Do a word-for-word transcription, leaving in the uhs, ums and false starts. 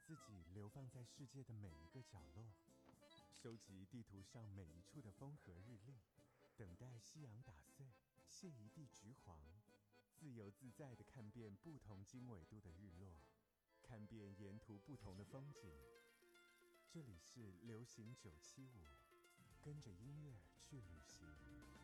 自己流放在世界的每一个角落，收集地图上每一处的风和日丽，等待夕阳打碎，卸一地橘黄，自由自在地看遍不同经纬度的日落，看遍沿途不同的风景。这里是流行九七五，跟着音乐去旅行。